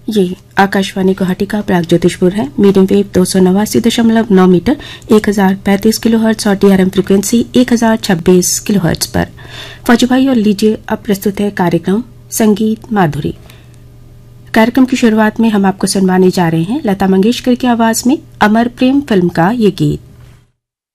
ये आकाशवाणी गुवाहाटी का प्रागज्योतिषपुर है। मीडियम वेव 289.9 मीटर 1035 किलोहर्ट्ज और डीआरएम फ्रीक्वेंसी 1026 किलोहर्ट्ज पर। फौजी भाई और लीजिए, अब प्रस्तुत है कार्यक्रम संगीत माधुरी। कार्यक्रम की शुरुआत में हम आपको सुनवाने जा रहे हैं लता मंगेशकर की आवाज में अमर प्रेम फिल्म का ये गीत।